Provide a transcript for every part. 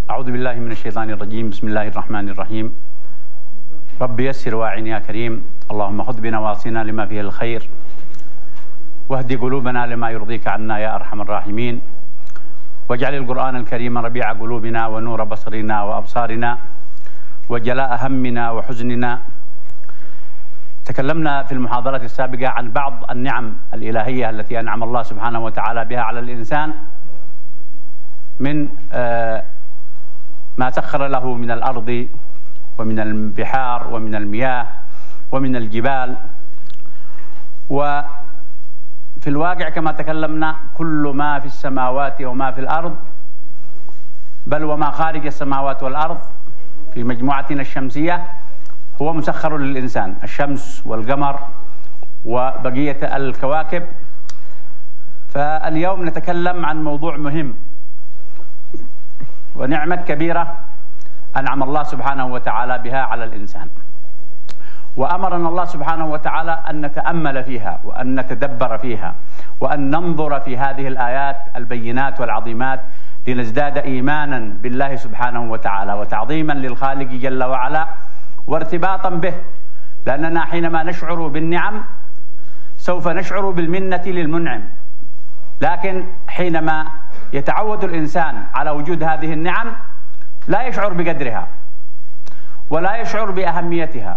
أعوذ بالله من الشيطان الرجيم. بسم الله الرحمن الرحيم. رب يسر واعن يا كريم. اللهم خذ بنواصينا لما فيه الخير واهد قلوبنا لما يرضيك عنا يا أرحم الراحمين. واجعل القرآن الكريم ربيع قلوبنا ونور بصرنا وأبصارنا وجلاء همنا وحزننا. تكلمنا في المحاضرة السابقة عن بعض النعم الإلهية التي أنعم الله سبحانه وتعالى بها على الإنسان، من ما سخر له من الأرض ومن البحار ومن المياه ومن الجبال. وفي الواقع كما تكلمنا كل ما في السماوات وما في الأرض، بل وما خارج السماوات والأرض في مجموعتنا الشمسية هو مسخر للإنسان، الشمس والقمر وبقية الكواكب. فاليوم نتكلم عن موضوع مهم ونعمة كبيرة أنعم الله سبحانه وتعالى بها على الإنسان، وأمرنا الله سبحانه وتعالى أن نتأمل فيها وأن نتدبر فيها وأن ننظر في هذه الآيات البينات والعظيمات لنزداد إيمانا بالله سبحانه وتعالى وتعظيما للخالق جل وعلا وارتباطا به، لأننا حينما نشعر بالنعم سوف نشعر بالمنة للمنعم، لكن حينما يتعود الإنسان على وجود هذه النعم لا يشعر بقدرها ولا يشعر بأهميتها،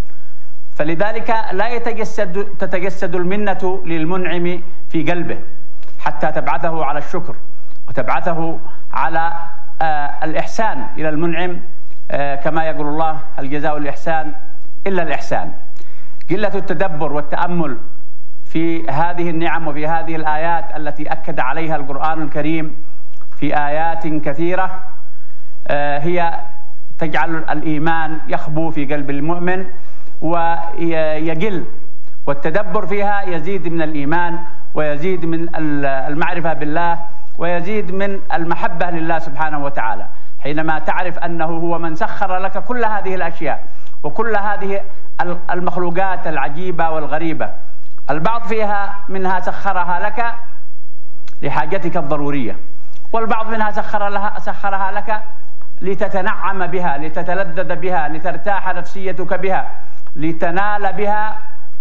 فلذلك لا تتجسد المنة للمنعم في قلبه حتى تبعثه على الشكر وتبعثه على الإحسان إلى المنعم، كما يقول الله: هل جزاء الإحسان إلا الإحسان. قلة التدبر والتأمل في هذه النعم وفي هذه الآيات التي أكد عليها القرآن الكريم في آيات كثيرة هي تجعل الإيمان يخبو في قلب المؤمن ويقل، والتدبر فيها يزيد من الإيمان ويزيد من المعرفة بالله ويزيد من المحبة لله سبحانه وتعالى، حينما تعرف أنه هو من سخر لك كل هذه الأشياء وكل هذه المخلوقات العجيبة والغريبة. البعض منها سخرها لك لحاجتك الضرورية، والبعض منها سخرها لك لتتنعم بها، لتتلذذ بها، لترتاح نفسيتك بها، لتنال بها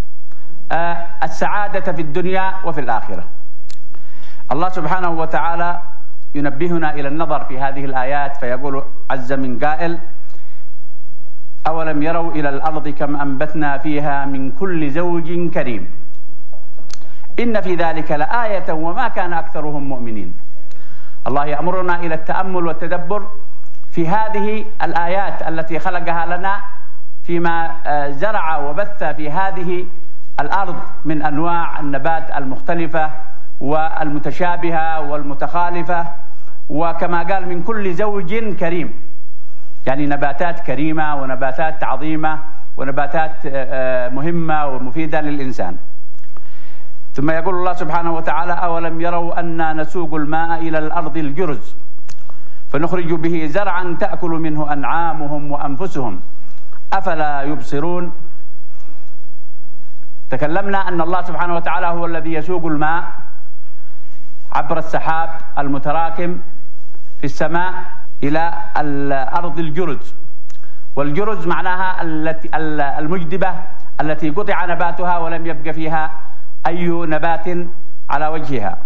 السعادة في الدنيا وفي الآخرة. الله سبحانه وتعالى ينبهنا إلى النظر في هذه الآيات فيقول عز من قائل: أولم يروا إلى الأرض كم أنبتنا فيها من كل زوج كريم إن في ذلك لآية وما كان أكثرهم مؤمنين. الله يأمرنا إلى التأمل والتدبر في هذه الآيات التي خلقها لنا، فيما زرع وبث في هذه الأرض من أنواع النبات المختلفة والمتشابهة والمتخالفة، وكما قال من كل زوج كريم، يعني نباتات كريمة ونباتات عظيمة ونباتات مهمة ومفيدة للإنسان. ثم يقول الله سبحانه وتعالى: أولم يروا أنا نسوق الماء إلى الأرض الجرز فنخرج به زرعا تأكل منه أنعامهم وأنفسهم أفلا يبصرون. تكلمنا أن الله سبحانه وتعالى هو الذي يسوق الماء عبر السحاب المتراكم في السماء إلى الأرض الجرز، والجرز معناها المجدبة التي قطع نباتها ولم يبق فيها أي نبات على وجهها.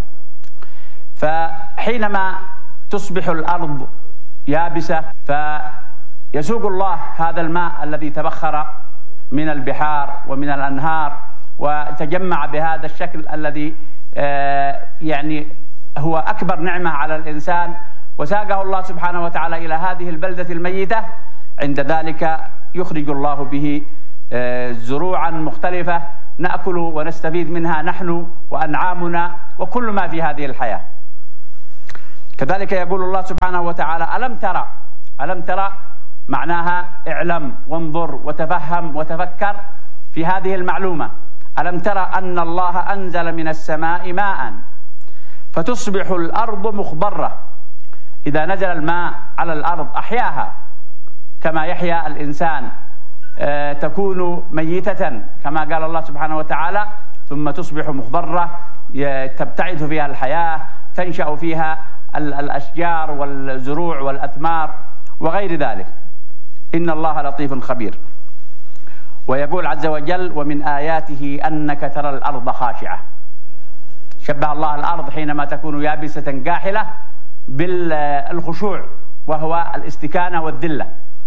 فحينما تصبح الأرض يابسة فيسوق الله هذا الماء الذي تبخر من البحار ومن الأنهار وتجمع بهذا الشكل الذي يعني هو أكبر نعمة على الإنسان، وساقه الله سبحانه وتعالى إلى هذه البلدة الميتة. عند ذلك يخرج الله به زروعا مختلفة نأكل ونستفيد منها نحن وأنعامنا وكل ما في هذه الحياة. كذلك يقول الله سبحانه وتعالى: ألم ترى معناها اعلم وانظر وتفهم وتفكر في هذه المعلومة. ألم ترى أن الله أنزل من السماء ماء فتصبح الأرض مخضرة. إذا نزل الماء على الأرض أحياها كما يحيا الإنسان، تكون ميتة كما قال الله سبحانه وتعالى، ثم تصبح مخضرة تبتعث فيها الحياة، تنشأ فيها الأشجار والزروع والأثمار وغير ذلك. إن الله لطيف خبير. ويقول عز وجل: ومن آياته أنك ترى الأرض خاشعة. شبه الله الأرض حينما تكون يابسة قاحلة بالخشوع، وهو الاستكانة والذلة.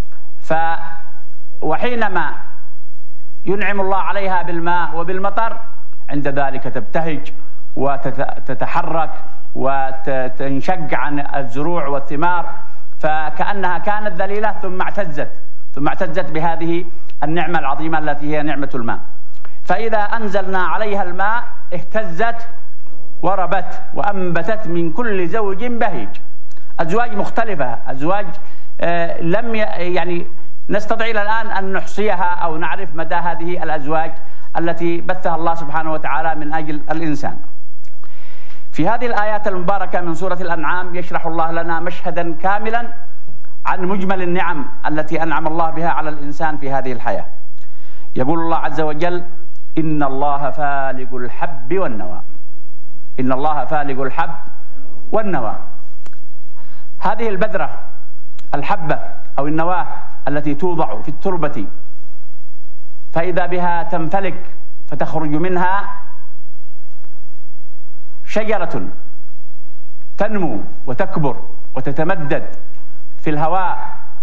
وحينما ينعم الله عليها بالماء وبالمطر، عند ذلك تبتهج وتتحرك وتنشق عن الزروع والثمار، فكأنها كانت ذليلة ثم اعتزت بهذه النعمة العظيمة التي هي نعمة الماء. فإذا أنزلنا عليها الماء اهتزت وربت وأنبتت من كل زوج بهيج. أزواج مختلفة، أزواج لم يعني نستطيع إلى الآن أن نحصيها أو نعرف مدى هذه الأزواج التي بثها الله سبحانه وتعالى من أجل الإنسان. في هذه الآيات المباركة من سورة الأنعام يشرح الله لنا مشهدا كاملا عن مجمل النعم التي أنعم الله بها على الإنسان في هذه الحياة. يقول الله عز وجل: إن الله فالق الحب والنوى. إن الله فالق الحب والنوى. هذه البذرة، الحبة أو النواة التي توضع في التربة، فإذا بها تنفلق فتخرج منها شجرة تنمو وتكبر وتتمدد في الهواء،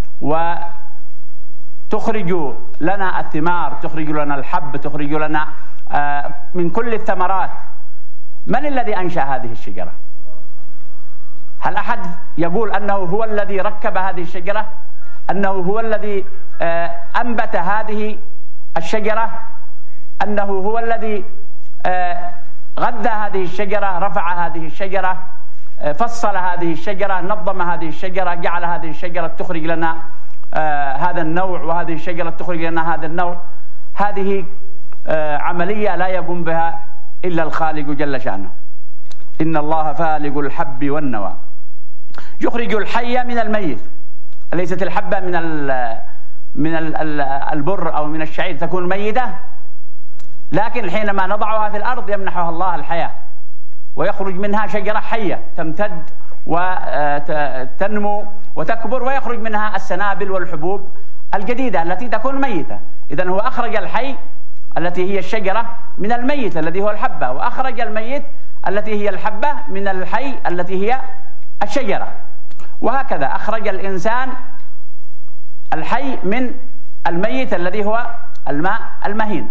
وتخرج لنا الثمار، تخرج لنا الحب، تخرج لنا من كل الثمرات. من الذي أنشأ هذه الشجرة؟ هل أحد يقول أنه هو الذي ركب هذه الشجرة؟ أنه هو الذي أنبت هذه الشجرة؟ أنه هو الذي غذى هذه الشجرة، رفع هذه الشجرة، فصل هذه الشجرة، نظم هذه الشجرة، جعل هذه الشجرة تخرج لنا هذا النوع، وهذه الشجرة تخرج لنا هذا النوع؟ هذه عملية لا يقوم بها إلا الخالق جل شأنه. إن الله فالق الحب والنوى. يخرج الحي من الميت. أليست الحبة من البر أو من الشعير تكون ميتة؟ لكن حينما نضعها في الأرض يمنحها الله الحياة، ويخرج منها شجرة حية تمتد وتنمو وتكبر، ويخرج منها السنابل والحبوب الجديدة التي تكون ميتة. إذن هو أخرج الحي التي هي الشجرة من الميت الذي هو الحبة، وأخرج الميت التي هي الحبة من الحي التي هي الشجرة. وهكذا أخرج الإنسان الحي من الميت الذي هو الماء المهين،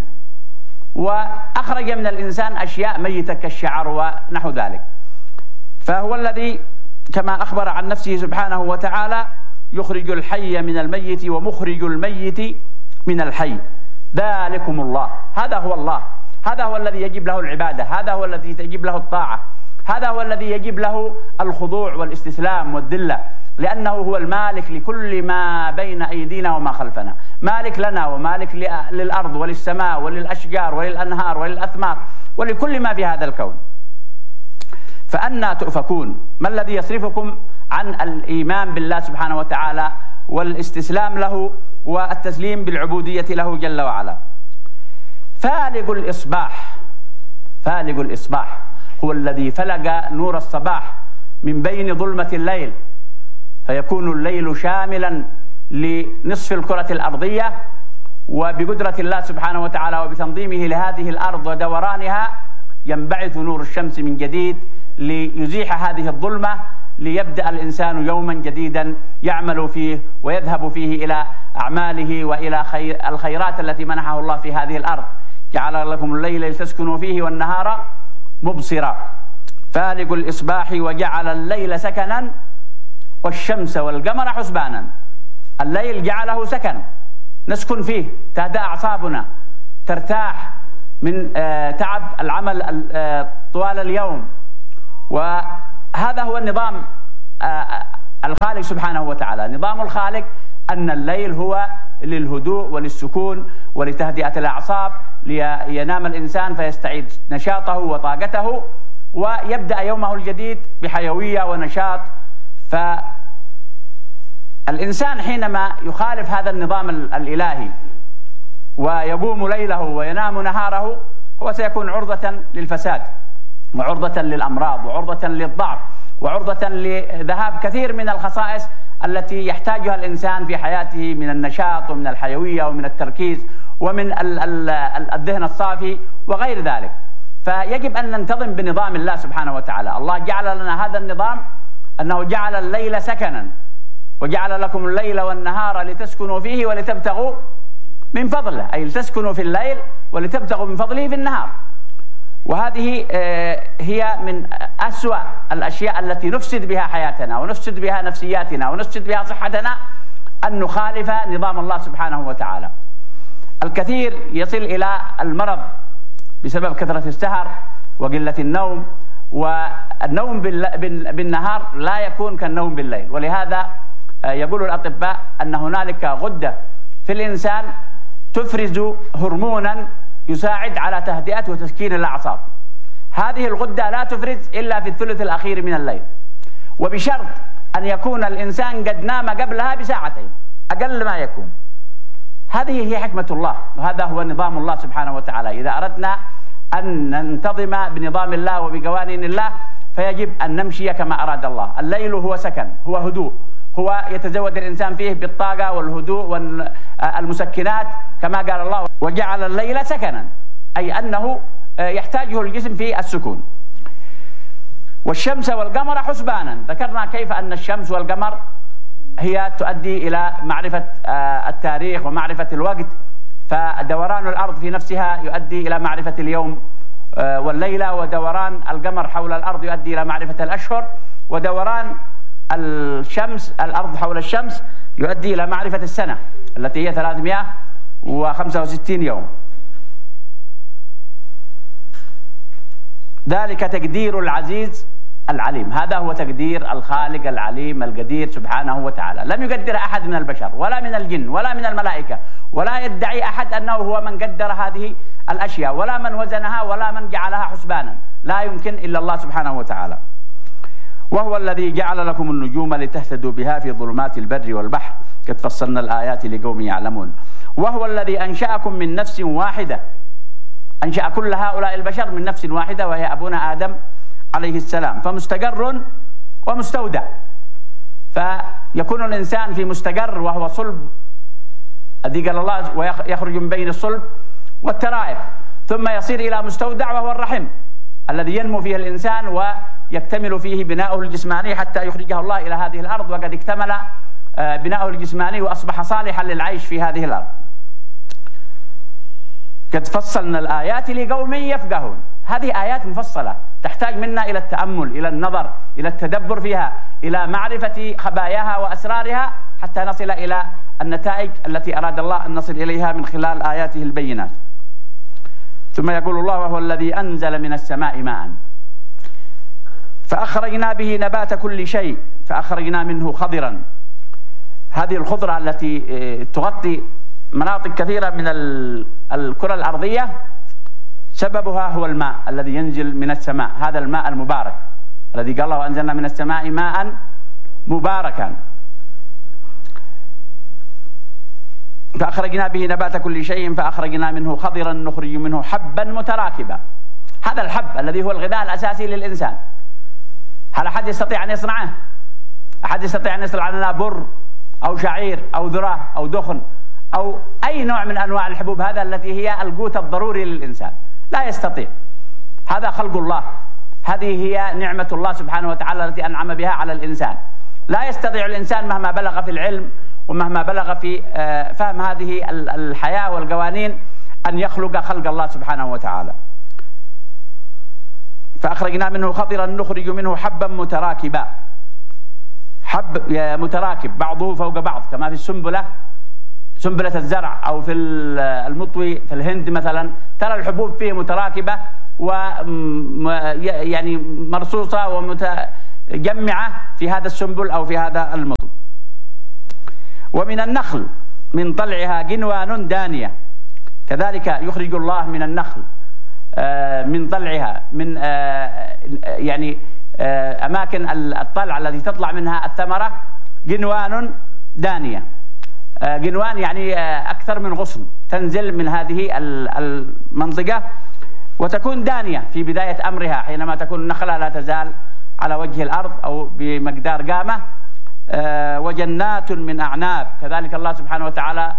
وأخرج من الإنسان أشياء ميتة كالشعر ونحو ذلك. فهو الذي كما أخبر عن نفسه سبحانه وتعالى: يخرج الحي من الميت ومخرج الميت من الحي، ذلكم الله. هذا هو الله، هذا هو الذي يجب له العبادة، هذا هو الذي تجب له الطاعة، هذا هو الذي يجب له الخضوع والاستسلام والذلة، لأنه هو المالك لكل ما بين أيدينا وما خلفنا، مالك لنا ومالك للأرض وللسماء وللأشجار وللأنهار وللأثمار ولكل ما في هذا الكون. فأنى تؤفكون؟ ما الذي يصرفكم عن الإيمان بالله سبحانه وتعالى والاستسلام له والتسليم بالعبودية له جل وعلا؟ فالق الإصباح. فالق الإصباح هو الذي فلق نور الصباح من بين ظلمة الليل، فيكون الليل شاملا لنصف الكرة الأرضية، وبقدرة الله سبحانه وتعالى وبتنظيمه لهذه الأرض ودورانها ينبعث نور الشمس من جديد ليزيح هذه الظلمة، ليبدأ الإنسان يوما جديدا يعمل فيه ويذهب فيه إلى أعماله وإلى الخيرات التي منحه الله في هذه الأرض. جعل لكم الليل لتسكنوا فيه والنهار مبصرا. فالق الإصباح وجعل الليل سكنا والشمس والقمر حسبانا. الليل جعله سكن نسكن فيه، تهدأ أعصابنا، ترتاح من تعب العمل طوال اليوم. وهذا هو النظام الخالق سبحانه وتعالى. نظام الخالق أن الليل هو للهدوء وللسكون ولتهدئة الأعصاب، لينام الإنسان فيستعيد نشاطه وطاقته ويبدأ يومه الجديد بحيوية ونشاط. فالإنسان حينما يخالف هذا النظام الإلهي ويقوم ليله وينام نهاره، هو سيكون عرضة للفساد وعرضة للأمراض وعرضة للضعف وعرضة لذهاب كثير من الخصائص التي يحتاجها الإنسان في حياته من النشاط ومن الحيوية ومن التركيز ومن الذهن الصافي وغير ذلك. فيجب أن ننتظم بنظام الله سبحانه وتعالى. الله جعل لنا هذا النظام، أنه جعل الليل سكنا وجعل لكم الليل والنهار لتسكنوا فيه ولتبتغوا من فضله، أي لتسكنوا في الليل ولتبتغوا من فضله في النهار. وهذه هي من أسوأ الأشياء التي نفسد بها حياتنا ونفسد بها نفسياتنا ونفسد بها صحتنا، أن نخالف نظام الله سبحانه وتعالى. الكثير يصل إلى المرض بسبب كثرة السهر وقلة النوم، والنوم بالنهار لا يكون كالنوم بالليل. ولهذا يقول الأطباء أن هنالك غدة في الإنسان تفرز هرمونا يساعد على تهدئة وتسكين الأعصاب. هذه الغدة لا تفرز إلا في الثلث الأخير من الليل، وبشرط أن يكون الإنسان قد نام قبلها بساعتين أقل ما يكون. هذه هي حكمة الله، وهذا هو نظام الله سبحانه وتعالى. إذا أردنا أن ننتظم بنظام الله وبقوانين الله فيجب أن نمشي كما أراد الله. الليل هو سكن، هو هدوء، هو يتزود الإنسان فيه بالطاقة والهدوء والمسكنات كما قال الله: وجعل الليل سكنا، أي أنه يحتاجه الجسم في السكون. والشمس والقمر حسبانا، ذكرنا كيف أن الشمس والقمر هي تؤدي إلى معرفة التاريخ ومعرفة الوقت، فدوران الأرض في نفسها يؤدي إلى معرفة اليوم والليلة، ودوران القمر حول الأرض يؤدي إلى معرفة الأشهر، ودوران الأرض حول الشمس يؤدي إلى معرفة السنة التي هي 365 يوم. ذلك تقدير العزيز العليم، هذا هو تقدير الخالق العليم القدير سبحانه وتعالى. لم يقدر أحد من البشر ولا من الجن ولا من الملائكة، ولا يدعي أحد أنه هو من قدر هذه الأشياء ولا من وزنها ولا من جعلها حسبانا، لا يمكن إلا الله سبحانه وتعالى. وهو الذي جعل لكم النجوم لتهتدوا بها في ظلمات البر والبحر قد فصلنا الآيات لقوم يعلمون. وهو الذي أنشأكم من نفس واحدة، أنشأ كل هؤلاء البشر من نفس واحدة وهي أبونا آدم عليه السلام، فمستقر ومستودع. فيكون الإنسان في مستقر وهو صلب، الذي قال الله ويخرج من بين الصلب والترائب، ثم يصير إلى مستودع وهو الرحم الذي ينمو فيه الإنسان ويكتمل فيه بناؤه الجسماني حتى يخرجه الله إلى هذه الأرض، وقد اكتمل بناؤه الجسماني وأصبح صالحا للعيش في هذه الأرض. قد فصلنا الآيات لقوم يفقهون، هذه آيات مفصلة تحتاج منا إلى التأمل، إلى النظر، إلى التدبر فيها، إلى معرفة خباياها وأسرارها حتى نصل إلى النتائج التي أراد الله أن نصل إليها من خلال آياته البينات. ثم يقول الله: وهو الذي أنزل من السماء ماء فأخرجنا به نبات كل شيء فأخرجنا منه خضرا. هذه الخضرة التي تغطي مناطق كثيرة من الكرة الأرضية سببها هو الماء الذي ينزل من السماء، هذا الماء المبارك الذي قال الله: وأنزلنا من السماء ماء مباركا فأخرجنا به نبات كل شيء فأخرجنا منه خضرا نخرج منه حبا متراكبا. هذا الحب الذي هو الغذاء الأساسي للإنسان، هل أحد يستطيع أن يصنعه؟ أحد يستطيع أن يصنع لنا بر أو شعير أو ذرة أو دخن أو أي نوع من أنواع الحبوب هذا التي هي القوت الضروري للإنسان؟ لا يستطيع. هذا خلق الله، هذه هي نعمة الله سبحانه وتعالى التي أنعم بها على الإنسان. لا يستطيع الإنسان مهما بلغ في العلم ومهما بلغ في فهم هذه الحياة والقوانين أن يخلق خلق الله سبحانه وتعالى. فأخرجنا منه خضرا نخرج منه حبا متراكبا. حب متراكب بعضه فوق بعض، كما في السنبلة، سنبلة الزرع أو في المطوي في الهند مثلا، ترى الحبوب فيه متراكبة يعني مرصوصة ومتجمعة في هذا السنبل أو في هذا المطوي. ومن النخل من طلعها قنوان دانية، كذلك يخرج الله من النخل من طلعها من يعني أماكن الطلع التي تطلع منها الثمرة قنوان دانية. قنوان يعني أكثر من غصن تنزل من هذه المنطقة وتكون دانية في بداية أمرها، حينما تكون النخلة لا تزال على وجه الأرض أو بمقدار قامة. وجنات من أعناب، كذلك الله سبحانه وتعالى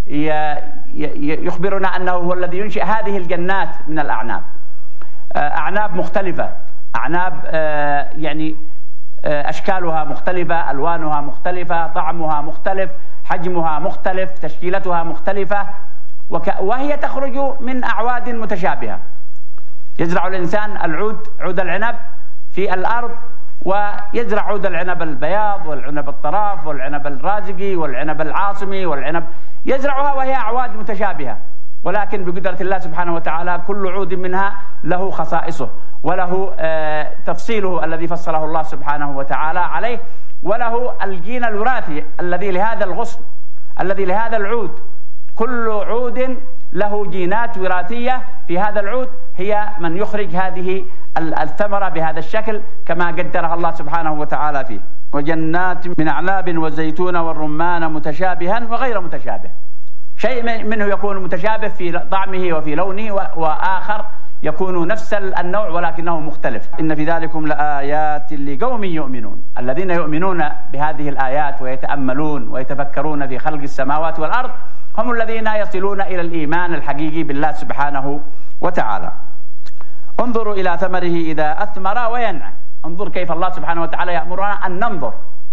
يخبرنا أنه هو الذي ينشئ هذه الجنات من الأعناب. أعناب مختلفة، أعناب يعني أشكالها مختلفة، ألوانها مختلفة، طعمها مختلف، حجمها مختلف، تشكيلتها مختلفة، وهي تخرج من أعواد متشابهة. يزرع الإنسان عود العنب في الأرض، ويزرع عود العنب البياض والعنب الطراف والعنب الرازقي والعنب العاصمي والعنب، يزرعها وهي أعواد متشابهة، ولكن بقدرة الله سبحانه وتعالى كل عود منها له خصائصه وله تفصيله الذي فصله الله سبحانه وتعالى عليه، وله الجين الوراثي الذي لهذا الغصن الذي لهذا العود. كل عود له جينات وراثية في هذا العود هي من يخرج هذه الثمرة بهذا الشكل كما قدرها الله سبحانه وتعالى فيه. وجنات من أعناب والزيتون والرمان متشابها وغير متشابه، شيء منه يكون متشابه في طعمه وفي لونه، وآخر يكون نفس النوع ولكنه مختلف. إن في ذلكم لآيات لقوم يؤمنون. الذين يؤمنون بهذه الآيات ويتأملون ويتفكرون في خلق السماوات والأرض هم الذين يصلون إلى الإيمان الحقيقي بالله سبحانه وتعالى. انظروا إلى ثمره إذا أثمر وينعى. انظر كيف الله سبحانه وتعالى يأمرنا أن ننظر.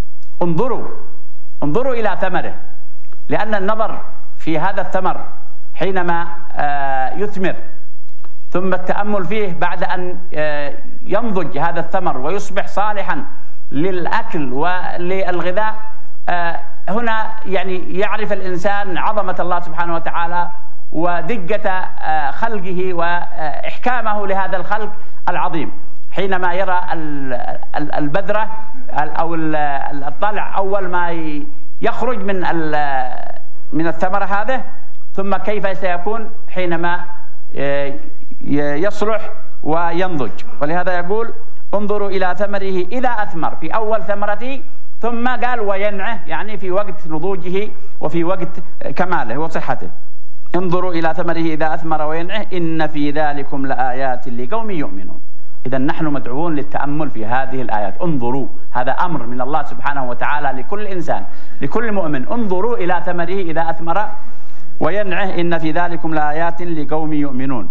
انظروا إلى ثمره، لأن النظر في هذا الثمر حينما يثمر ثم التأمل فيه بعد أن ينضج هذا الثمر ويصبح صالحا للأكل وللغذاء، هنا يعني يعرف الإنسان عظمة الله سبحانه وتعالى ودقة خلقه وإحكامه لهذا الخلق العظيم. حينما يرى البذرة أو الطلع أول ما يخرج من الثمرة هذا، ثم كيف سيكون حينما يصلح وينضج. ولهذا يقول انظروا إلى ثمره إذا أثمر في أول ثمرته، ثم قال وينعه، يعني في وقت نضوجه وفي وقت كماله وصحته. انظروا إلى ثمره إذا أثمر وينعه إن في ذلكم لآيات لقوم يؤمنون. إذا نحن مدعوون للتأمل في هذه الآيات. انظروا، هذا أمر من الله سبحانه وتعالى لكل إنسان لكل مؤمن. انظروا إلى ثمره إذا أثمر وينعه إن في ذلكم لآيات لقوم يؤمنون.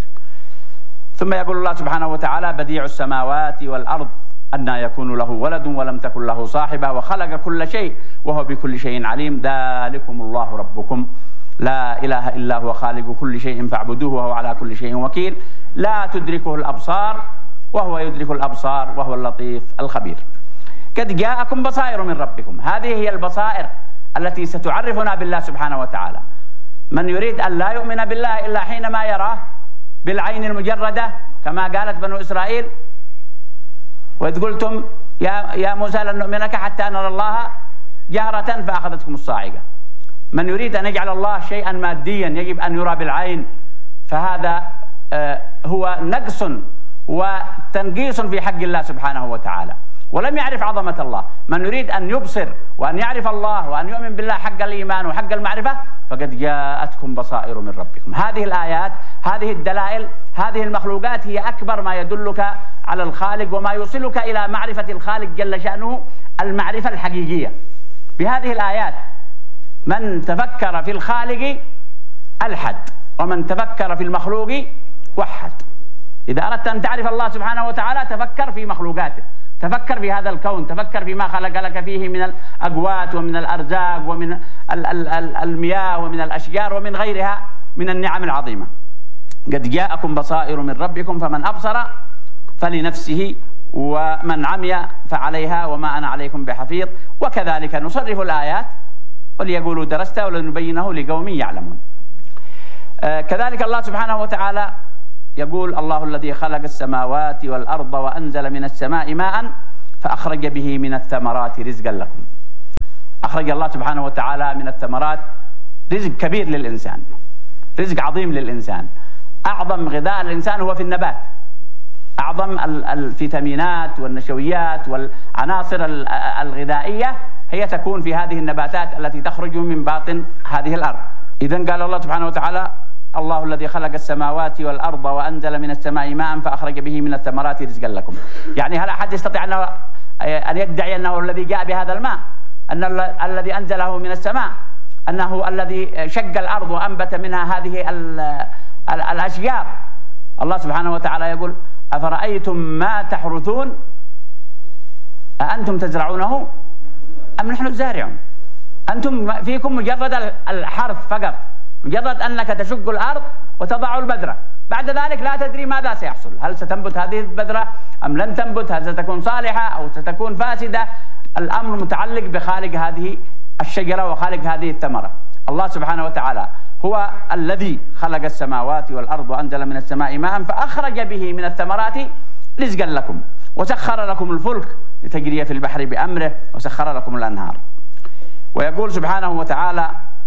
ثم يقول الله سبحانه وتعالى بديع السماوات والأرض أنى يكون له ولد ولم تكن له صاحبة وخلق كل شيء وهو بكل شيء عليم. ذلكم الله ربكم لا إله إلا هو خالق كل شيء فاعبدوه وهو على كل شيء وكيل لا تدركه الأبصار وهو يدرك الأبصار وهو اللطيف الخبير. قد جاءكم بصائر من ربكم. هذه هي البصائر التي ستعرفنا بالله سبحانه وتعالى. من يريد أن لا يؤمن بالله إلا حينما يراه بالعين المجردة كما قالت بنو إسرائيل وإذ قلتم يا موسى لن نؤمن لك حتى نرى الله جهرة فأخذتكم الصاعقة. من يريد أن يجعل الله شيئا ماديا يجب أن يرى بالعين، فهذا هو نقص وتنقيص في حق الله سبحانه وتعالى، ولم يعرف عظمة الله. من يريد أن يبصر وأن يعرف الله وأن يؤمن بالله حق الإيمان وحق المعرفة فقد جاءتكم بصائر من ربكم. هذه الآيات، هذه الدلائل، هذه المخلوقات هي أكبر ما يدلك على الخالق وما يوصلك إلى معرفة الخالق جل شأنه المعرفة الحقيقية. بهذه الآيات من تفكر في الخالق ألحد، ومن تفكر في المخلوق وحد. إذا أردت أن تعرف الله سبحانه وتعالى تفكر في مخلوقاته، تفكر في هذا الكون، تفكر فيما خلق لك فيه من الأقوات ومن الأرزاق ومن المياه ومن الأشجار ومن غيرها من النعم العظيمة. قد جاءكم بصائر من ربكم فمن أبصر فلنفسه ومن عمي فعليها وما أنا عليكم بحفيظ. وكذلك نصرف الآيات وليقولوا درست ولنبينه لقوم يعلمون. كذلك الله سبحانه وتعالى يقول الله الذي خلق السماوات والأرض وأنزل من السماء ماء فأخرج به من الثمرات رزقا لكم. أخرج الله سبحانه وتعالى من الثمرات رزق كبير للإنسان، رزق عظيم للإنسان. أعظم غذاء الإنسان هو في النبات، أعظم الفيتامينات والنشويات والعناصر الغذائية هي تكون في هذه النباتات التي تخرج من باطن هذه الأرض. إذن قال الله سبحانه وتعالى الله الذي خلق السماوات والأرض وأنزل من السماء ماء فأخرج به من الثمرات رزقا لكم. يعني هل أحد يستطيع أن يدعي أنه الذي جاء بهذا الماء، أن الذي أنزله من السماء، أنه الذي شق الأرض وأنبت منها هذه الأشجار؟ الله سبحانه وتعالى يقول: أفرأيتم ما تحرثون أأنتم تزرعونه أم نحن الزارعون؟ أنتم فيكم مجرد الحرث فقط، مجرد أنك تشق الأرض وتضع البذرة، بعد ذلك لا تدري ماذا سيحصل، هل ستنبت هذه البذرة أم لن تنبت، هل ستكون صالحة أو ستكون فاسدة. الأمر متعلق بخالق هذه الشجرة وخالق هذه الثمرة. الله سبحانه وتعالى هو الذي خلق السماوات والأرض وأنزل من السماء ماء فأخرج به من الثمرات رزقا لكم، وسخر لكم الفلك لتجري في البحر بأمره، وسخر لكم الأنهار. ويقول سبحانه وتعالى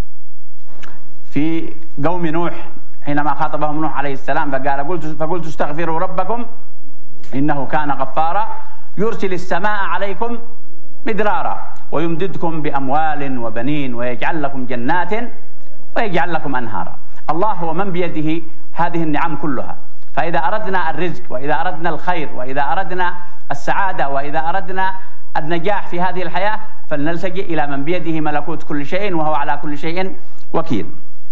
في قوم نوح حينما خاطبهم نوح عليه السلام فقلت استغفروا ربكم إنه كان غفارا يرسل السماء عليكم مدرارا ويمددكم بأموال وبنين ويجعل لكم جنات ويجعل لكم أنهارا. الله هو من بيده هذه النعم كلها. فإذا أردنا الرزق وإذا أردنا الخير وإذا أردنا السعادة وإذا أردنا النجاح في هذه الحياة فلنلتجئ إلى من بيده ملكوت كل شيء وهو على كل شيء وكيل.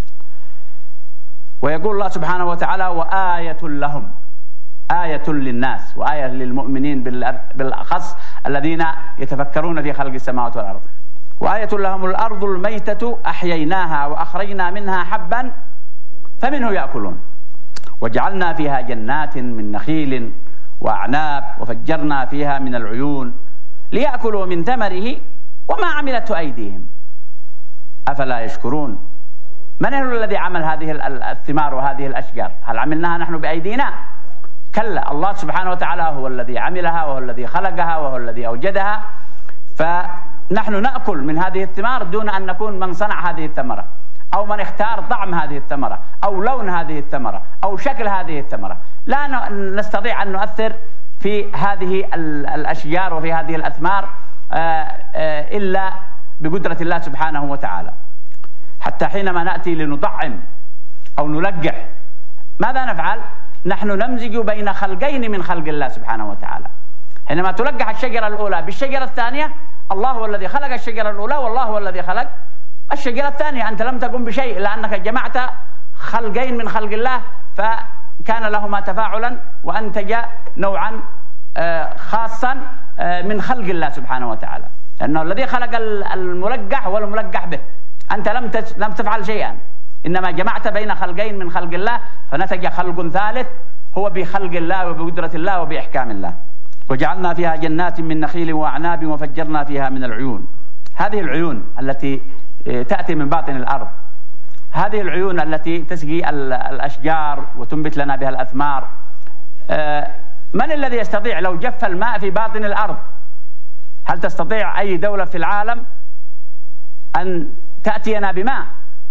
ويقول الله سبحانه وتعالى: وآية لهم، آية للناس وآية للمؤمنين بالأخص الذين يتفكرون في خلق السماوات والأرض. وآية لهم الأرض الميتة أحييناها وأخرجنا منها حبا فمنه يأكلون وجعلنا فيها جنات من نخيل وأعناب وفجرنا فيها من العيون ليأكلوا من ثمره وما عملته أيديهم أفلا يشكرون. من هو الذي عمل هذه الثمار وهذه الأشجار؟ هل عملناها نحن بأيدينا؟ كلا، الله سبحانه وتعالى هو الذي عملها وهو الذي خلقها وهو الذي أوجدها. فنحن نأكل من هذه الثمار دون أن نكون من صنع هذه الثمرة أو من اختار طعم هذه الثمرة أو لون هذه الثمرة أو شكل هذه الثمرة. لا نستطيع أن نؤثر في هذه الأشجار وفي هذه الأثمار إلا بقدرة الله سبحانه وتعالى. حتى حينما نأتي لنطعم أو نلقح ماذا نفعل؟ نحن نمزج بين خلقين من خلق الله سبحانه وتعالى. حينما تلقح الشجرة الأولى بالشجرة الثانية، الله هو الذي خلق الشجرة الأولى والله هو الذي خلق الشجرة الثانية. أنت لم تقم بشيء لأنك جمعت خلقين من خلق الله فكان لهما تفاعلا وأنتج نوعا خاصا من خلق الله سبحانه وتعالى، لأنه الذي خلق الملقح هو الملقح به. أنت لم تفعل شيئا، إنما جمعت بين خلقين من خلق الله فنتج خلق ثالث هو بخلق الله وبقدرة الله وبإحكام الله. وجعلنا فيها جنات من نخيل وأعناب وفجرنا فيها من العيون. هذه العيون التي تأتي من باطن الأرض، هذه العيون التي تسقي الأشجار وتنبت لنا بها الأثمار، من الذي يستطيع لو جف الماء في باطن الأرض؟ هل تستطيع أي دولة في العالم أن تأتينا بماء؟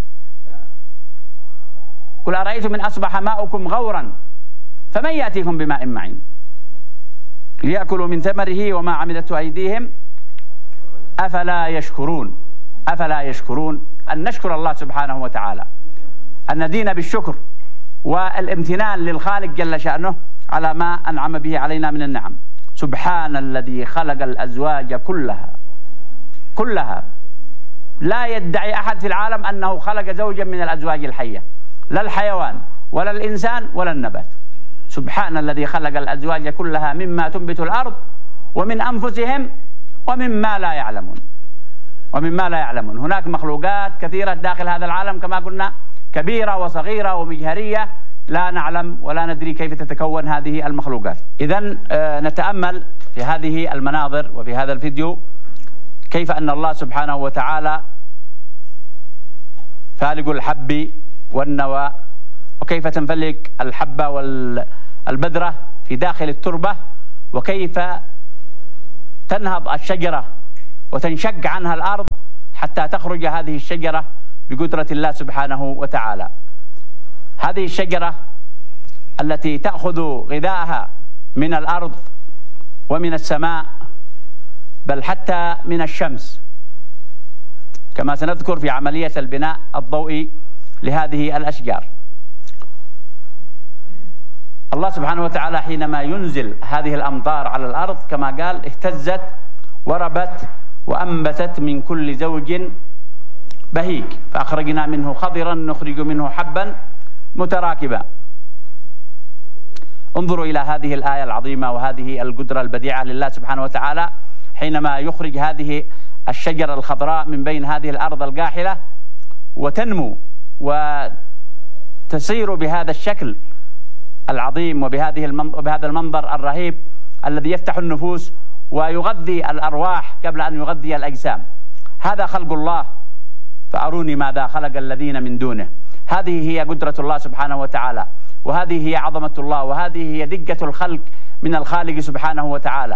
قل أرأيتم إن أصبح ماؤكم غورا فمن يأتيكم بماء معين ليأكلوا من ثمره وما عملته أيديهم أفلا يشكرون. أفلا يشكرون. أن نشكر الله سبحانه وتعالى، أن ندين بالشكر والامتنان للخالق جل شأنه على ما أنعم به علينا من النعم. سبحان الذي خلق الأزواج كلها. لا يدعي أحد في العالم أنه خلق زوجا من الأزواج الحية، لا الحيوان ولا الإنسان ولا النبات. سبحان الذي خلق الأزواج كلها مما تنبت الأرض ومن أنفسهم ومما لا يعلمون. هناك مخلوقات كثيرة داخل هذا العالم كما قلنا، كبيرة وصغيرة ومجهرية، لا نعلم ولا ندري كيف تتكون هذه المخلوقات. إذن نتأمل في هذه المناظر وفي هذا الفيديو كيف أن الله سبحانه وتعالى فالق الحب والنوى، وكيف تنفلق الحبة والبذرة في داخل التربة، وكيف تنهض الشجرة وتنشق عنها الأرض حتى تخرج هذه الشجرة بقدرة الله سبحانه وتعالى. هذه الشجرة التي تأخذ غذاءها من الأرض ومن السماء بل حتى من الشمس، كما سنذكر في عملية البناء الضوئي لهذه الأشجار. الله سبحانه وتعالى حينما ينزل هذه الأمطار على الأرض كما قال اهتزت وربت وأنبتت من كل زوج بهيج فأخرجنا منه خضرا نخرج منه حبا متراكبا. انظروا إلى هذه الآية العظيمة وهذه القدرة البديعة لله سبحانه وتعالى حينما يخرج هذه الشجرة الخضراء من بين هذه الأرض القاحلة وتنمو وتصير بهذا الشكل العظيم وبهذا المنظر الرهيب الذي يفتح النفوس ويغذي الأرواح قبل أن يغذي الأجسام. هذا خلق الله فأروني ماذا خلق الذين من دونه. هذه هي قدرة الله سبحانه وتعالى، وهذه هي عظمة الله، وهذه هي دقة الخلق من الخالق سبحانه وتعالى.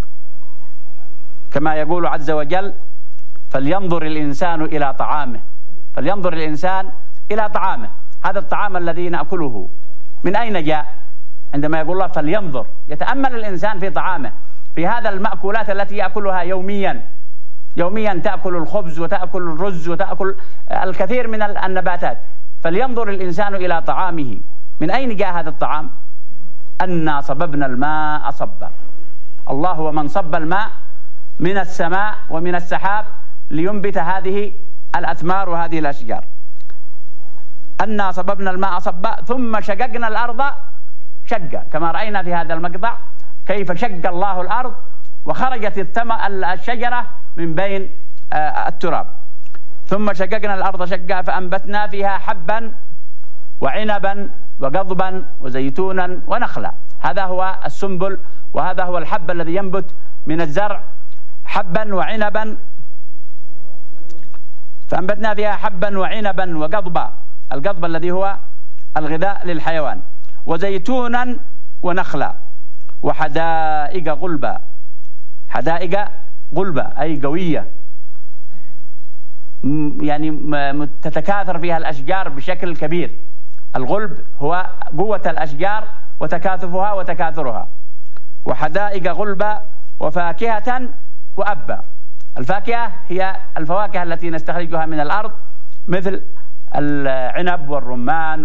كما يقول عز وجل: فلينظر الإنسان إلى طعامه. فلينظر الإنسان إلى طعامه. هذا الطعام الذي نأكله من أين جاء؟ عندما يقول الله فلينظر، يتأمل الإنسان في طعامه، في هذا المأكولات التي يأكلها يوميا. يوميا تأكل الخبز وتأكل الرز وتأكل الكثير من النباتات. فلينظر الإنسان إلى طعامه. من أين جاء هذا الطعام؟ أنا صببنا الماء صبا. الله هو من صب الماء من السماء ومن السحاب لينبت هذه الأثمار وهذه الأشجار. أنا صببنا الماء صبا ثم شققنا الأرض شقا، كما رأينا في هذا المقطع كيف شق الله الأرض وخرجت الشجرة من بين التراب. ثم شققنا الأرض شقا فأنبتنا فيها حبا وعنبا وقضبا وزيتونا ونخلا. هذا هو السنبل وهذا هو الحب الذي ينبت من الزرع، حبا وعنبا. فأنبتنا فيها حبا وعنبا وقضبا، القضب الذي هو الغذاء للحيوان، وزيتونا ونخلا، وحدائق غلبا. حدائق غلبة أي قوية، يعني تتكاثر فيها الأشجار بشكل كبير. الغلب هو قوة الأشجار وتكاثفها وتكاثرها. وحدائق غلبا وفاكهة وأبا. الفاكهة هي الفواكه التي نستخرجها من الأرض مثل العنب والرمان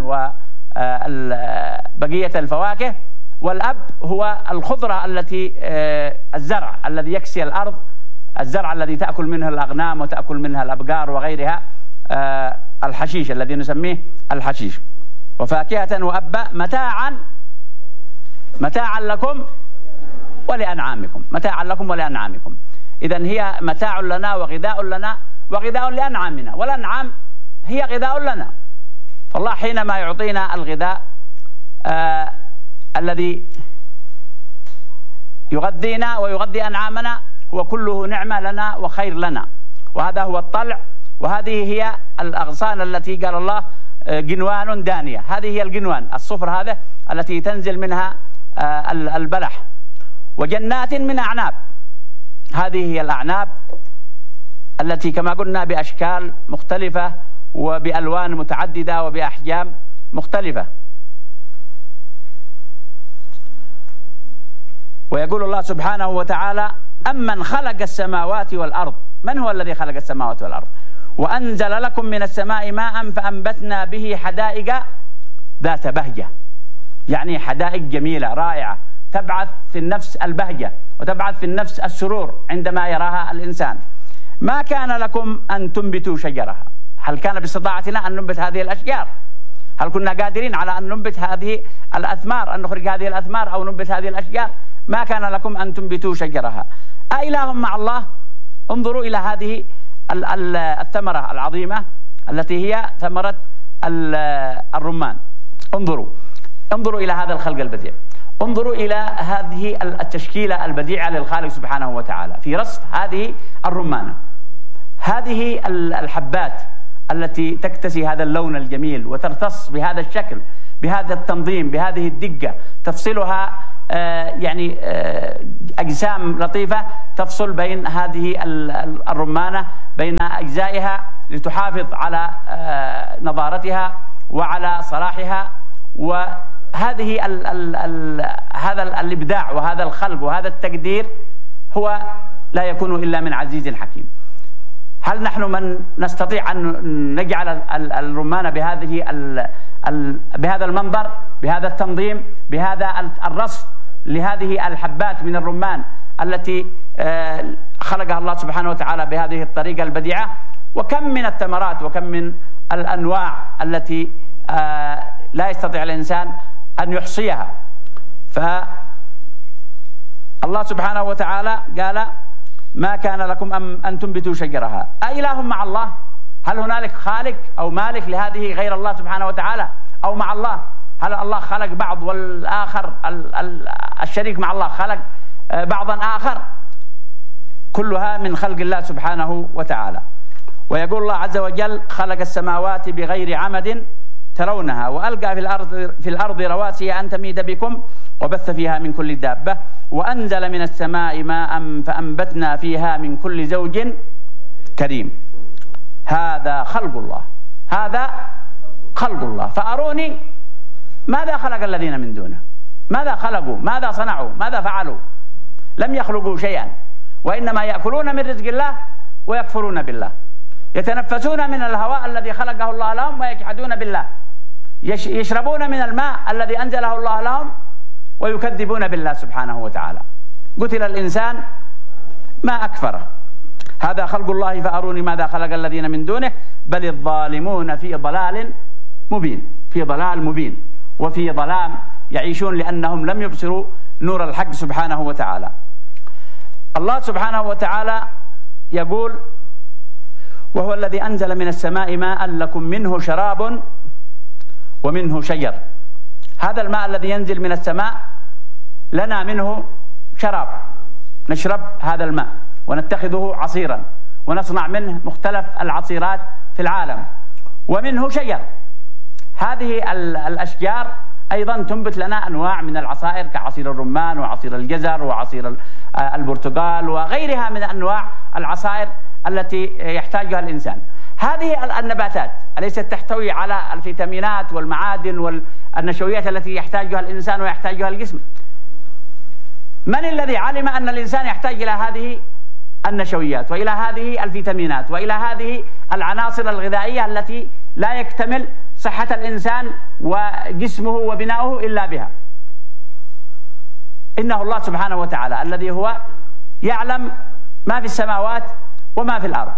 وبقية الفواكه. والأب هو الخضرة التي الزرع الذي يكسي الأرض، الزرع الذي تأكل منه الأغنام وتأكل منها الأبقار وغيرها، الحشيش الذي نسميه الحشيش. وفاكهة وأبا متاعا لكم ولأنعامكم. متاعا لكم ولأنعامكم. إذن هي متاع لنا وغذاء لنا وغذاء لأنعامنا، والأنعام هي غذاء لنا. فالله حينما يعطينا الغذاء الذي يغذينا ويغذي أنعامنا هو كله نعمة لنا وخير لنا. وهذا هو الطلع، وهذه هي الأغصان التي قال الله جنوان دانية. هذه هي الجنوان الصفر هذا التي تنزل منها البلح. وجنات من أعناب. هذه هي الأعناب التي كما قلنا بأشكال مختلفة وبألوان متعددة وبأحجام مختلفة. ويقول الله سبحانه وتعالى: أمن خلق السماوات والأرض. من هو الذي خلق السماوات والأرض؟ وأنزل لكم من السماء ماء فأنبتنا به حدائق ذات بهجة. يعني حدائق جميلة رائعة تبعث في النفس البهجة وتبعث في النفس السرور عندما يراها الإنسان. ما كان لكم أن تنبتوا شجرها. هل كان باستطاعتنا أن ننبت هذه الأشجار؟ هل كنا قادرين على أن ننبت هذه الأثمار، أن نخرج هذه الأثمار أو ننبت هذه الأشجار؟ ما كان لكم أن تنبتوا شجرها. أإله مع الله؟ انظروا إلى هذه الثمرة العظيمة التي هي ثمرة الرمان. انظروا إلى هذا الخلق البديع. انظروا إلى هذه التشكيلة البديعة للخالق سبحانه وتعالى في رصف هذه الرمانة. هذه الحبات التي تكتسي هذا اللون الجميل وترتص بهذا الشكل، بهذا التنظيم، بهذه الدقة، تفصلها يعني أجسام لطيفة تفصل بين هذه الرمانة بين أجزائها لتحافظ على نضارتها وعلى صلاحها. وهذه هذا الإبداع وهذا الخلق وهذا التقدير هو لا يكون إلا من عزيز حكيم. هل نحن من نستطيع أن نجعل الرمان بهذا المنظر، بهذا التنظيم، بهذا الرصف لهذه الحبات من الرمان التي خلقها الله سبحانه وتعالى بهذه الطريقة البديعة؟ وكم من الثمرات وكم من الأنواع التي لا يستطيع الإنسان أن يحصيها. فالله سبحانه وتعالى قال: ما كان لكم أن تنبتوا شجرها أإله مع الله؟ هل هنالك خالق أو مالك لهذه غير الله سبحانه وتعالى أو مع الله؟ هل الله خلق بعض والآخر الشريك مع الله خلق بعضا آخر؟ كلها من خلق الله سبحانه وتعالى. ويقول الله عز وجل: خلق السماوات بغير عمد ترونها وألقى في الأرض رواسي أن تميد بكم وبث فيها من كل دابة وأنزل من السماء ماء فأنبتنا فيها من كل زوج كريم. هذا خلق الله، هذا خلق الله. فأروني ماذا خلق الذين من دونه؟ ماذا خلقوا؟ ماذا صنعوا؟ ماذا فعلوا؟ لم يخلقوا شيئا، وإنما يأكلون من رزق الله ويكفرون بالله، يتنفسون من الهواء الذي خلقه الله لهم ويجحدون بالله، يشربون من الماء الذي أنزله الله لهم ويكذبون بالله سبحانه وتعالى. قتل الإنسان ما أكفره. هذا خلق الله فأروني ماذا خلق الذين من دونه بل الظالمون في ضلال مبين، في ضلال مبين وفي ظلام يعيشون لأنهم لم يبصروا نور الحق سبحانه وتعالى. الله سبحانه وتعالى يقول: وهو الذي أنزل من السماء ماء لكم منه شراب ومنه شجر. هذا الماء الذي ينزل من السماء لنا منه شراب، نشرب هذا الماء ونتخذه عصيرا ونصنع منه مختلف العصيرات في العالم. ومنه شجر، هذه الأشجار أيضا تنبت لنا أنواع من العصائر كعصير الرمان وعصير الجزر وعصير البرتقال وغيرها من أنواع العصائر التي يحتاجها الإنسان. هذه النباتات أليست تحتوي على الفيتامينات والمعادن والنشويات التي يحتاجها الإنسان ويحتاجها الجسم؟ من الذي علم أن الإنسان يحتاج إلى هذه النشويات وإلى هذه الفيتامينات وإلى هذه العناصر الغذائية التي لا يكتمل صحة الإنسان وجسمه وبناؤه إلا بها؟ إنه الله سبحانه وتعالى الذي هو يعلم ما في السماوات وما في الأرض.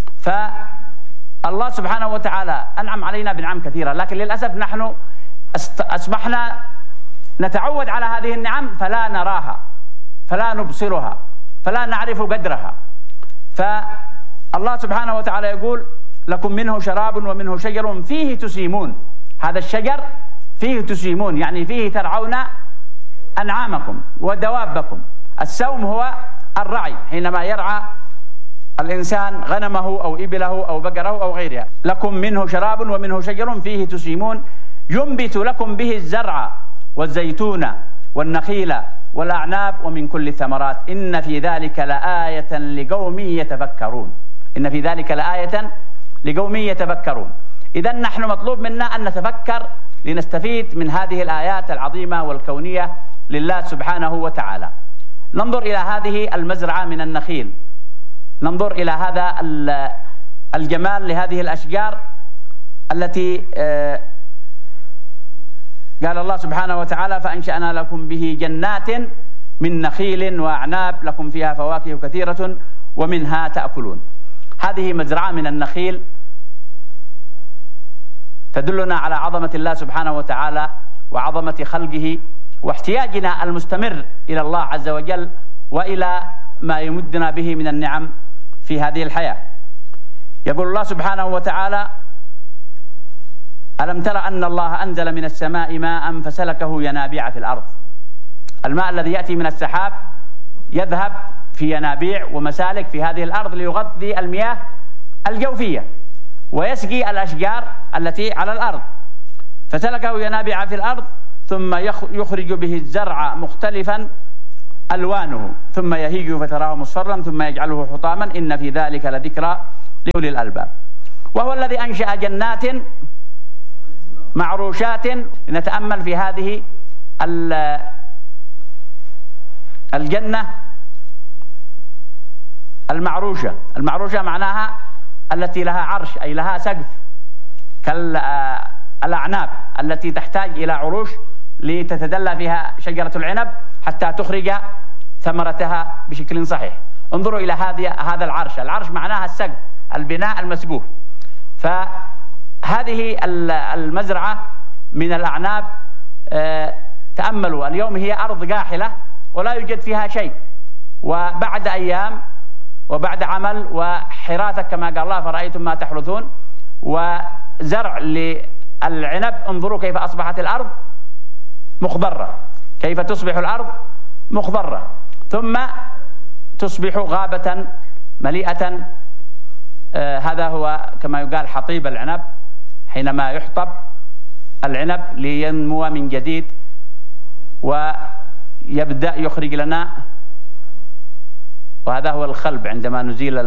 فالله سبحانه وتعالى أنعم علينا بنعم كثيرة، لكن للأسف نحن أصبحنا نتعود على هذه النعم فلا نراها، فلا نبصرها، فلا نعرف قدرها. فالله سبحانه وتعالى يقول: لكم منه شراب ومنه شجر فيه تسيمون. هذا الشجر فيه تسيمون، يعني فيه ترعون أنعامكم ودوابكم. السوم هو الرعي، حينما يرعى الإنسان غنمه أو إبله أو بقره أو غيرها. لكم منه شراب ومنه شجر فيه تسيمون ينبت لكم به الزرع والزيتون والنخيل والأعناب ومن كل الثمرات إن في ذلك لآية لقوم يتفكرون. إن في ذلك لآية لقوم يتفكرون. إذن نحن مطلوب منا أن نتفكر لنستفيد من هذه الآيات العظيمة والكونية لله سبحانه وتعالى. ننظر إلى هذه المزرعة من النخيل، ننظر إلى هذا الجمال لهذه الأشجار التي قال الله سبحانه وتعالى: فأنشأنا لكم به جنات من نخيل وأعناب لكم فيها فواكه كثيرة ومنها تأكلون. هذه مزرعة من النخيل تدلنا على عظمة الله سبحانه وتعالى وعظمة خلقه واحتياجنا المستمر إلى الله عز وجل وإلى ما يمدنا به من النعم في هذه الحياة. يقول الله سبحانه وتعالى: ألم تر أن الله أنزل من السماء ماء فسلكه ينابيع في الأرض. الماء الذي يأتي من السحاب يذهب في ينابيع ومسالك في هذه الأرض ليغذي المياه الجوفية ويسقي الأشجار التي على الأرض. فسلكه ينابيع في الأرض ثم يخرج به الزرع مختلفا ألوانه ثم يهيج فتراه مصفرا ثم يجعله حطاما إن في ذلك لذكرى لأولي الألباب. وهو الذي أنشأ جنات معروشات. نتأمل في هذه الجنة المعروشة. المعروشة معناها التي لها عرش أي لها سقف كالأعناب التي تحتاج إلى عروش لتتدلى فيها شجرة العنب حتى تخرج ثمرتها بشكل صحيح. انظروا إلى هذا العرش. العرش معناها السقف، البناء المسقوف. فهذه المزرعة من الأعناب تأملوا اليوم هي أرض قاحلة ولا يوجد فيها شيء، وبعد أيام وبعد عمل وحراثة كما قال الله فرأيتم ما تحرثون وزرع للعنب، انظروا كيف أصبحت الأرض مخضرة، كيف تصبح الأرض مخضرة، ثم تصبح غابة مليئة. هذا هو كما يقال حطيب العنب، حينما يحطب العنب لينمو من جديد ويبدأ يخرج لنا، وهذا هو الخلب عندما نزيل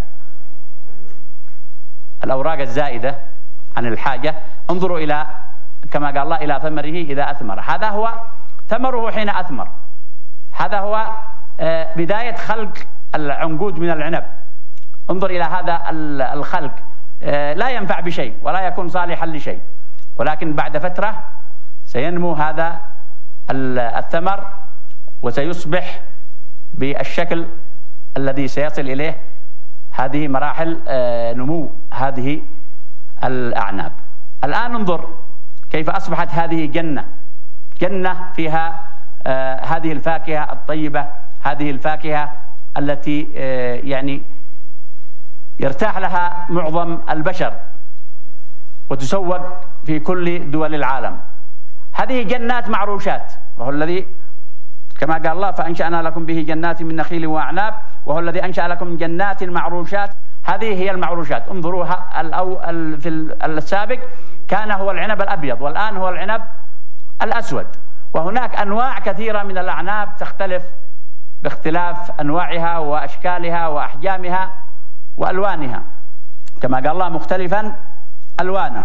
الأوراق الزائدة عن الحاجة. انظروا إلى كما قال الله إلى ثمره إذا أثمر. هذا هو ثمره حين أثمر، هذا هو بداية خلق العنقود من العنب. انظر إلى هذا الخلق، لا ينفع بشيء ولا يكون صالحا لشيء، ولكن بعد فترة سينمو هذا الثمر وسيصبح بالشكل الذي سيصل إليه. هذه مراحل نمو هذه الأعناب. الآن انظر كيف أصبحت هذه جنة فيها هذه الفاكهة الطيبة، هذه الفاكهة التي يعني يرتاح لها معظم البشر وتسوق في كل دول العالم. هذه جنات معروشات، وهو الذي كما قال الله فأنشأنا لكم به جنات من نخيل وأعناب، وهو الذي أنشأ لكم جنات معروشات. هذه هي المعروشات. انظروها في السابق كان هو العنب الأبيض، والآن هو العنب الأسود. وهناك أنواع كثيرة من الأعناب تختلف باختلاف أنواعها وأشكالها وأحجامها وألوانها، كما قال الله مختلفا ألوانه.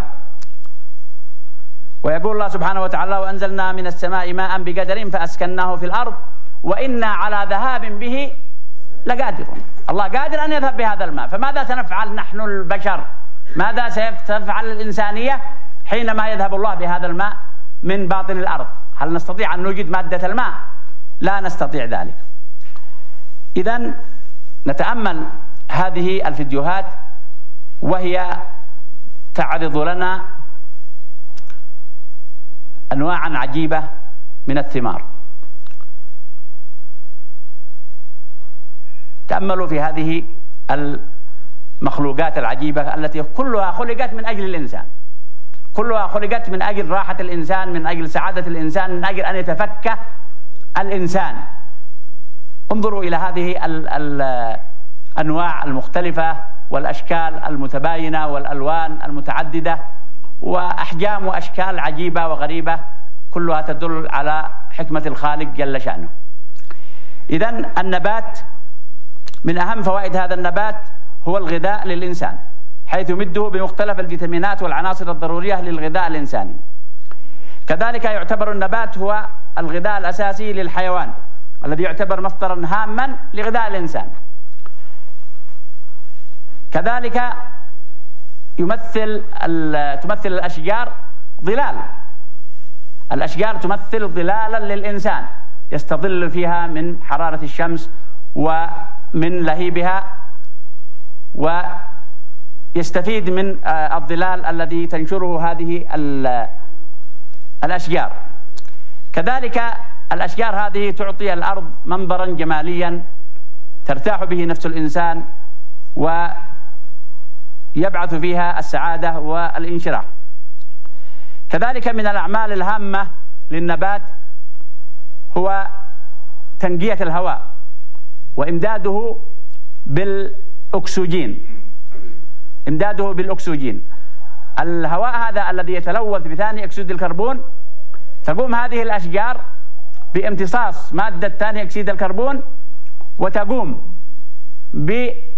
ويقول الله سبحانه وتعالى وأنزلنا من السماء ماء بقدر فأسكناه في الأرض وإنا على ذهاب به لقادرون. الله قادر أن يذهب بهذا الماء، فماذا سنفعل نحن البشر؟ ماذا ستفعل الإنسانية حينما يذهب الله بهذا الماء من باطن الأرض؟ هل نستطيع أن نوجد مادة الماء؟ لا نستطيع ذلك. إذن نتأمل هذه الفيديوهات وهي تعرض لنا أنواعا عجيبة من الثمار. تأملوا في هذه المخلوقات العجيبة التي كلها خلقت من أجل الإنسان، كلها خلقت من أجل راحة الإنسان، من أجل سعادة الإنسان، من أجل أن يتفكه الإنسان. انظروا إلى هذه الأنواع المختلفة والأشكال المتباينة والألوان المتعددة وأحجام وأشكال عجيبة وغريبة، كلها تدل على حكمة الخالق جل شأنه. إذن النبات من أهم فوائد هذا النبات هو الغذاء للإنسان، حيث يمده بمختلف الفيتامينات والعناصر الضرورية للغذاء الإنساني. كذلك يعتبر النبات هو الغذاء الأساسي للحيوان الذي يعتبر مصدرا هاما لغذاء الإنسان. كذلك تمثل الأشجار ظلال، الأشجار تمثل ظلالا للإنسان يستظل فيها من حرارة الشمس ومن لهيبها، ويستفيد من الظلال الذي تنشره هذه الأشجار. كذلك الأشجار هذه تعطي الأرض منظرا جماليا ترتاح به نفس الإنسان ويبعث فيها السعادة والانشراح. كذلك من الأعمال الهامة للنبات هو تنقية الهواء وإمداده بالأكسجين. الهواء هذا الذي يتلوث بثاني أكسيد الكربون، تقوم هذه الأشجار بامتصاص مادة ثاني أكسيد الكربون وتقوم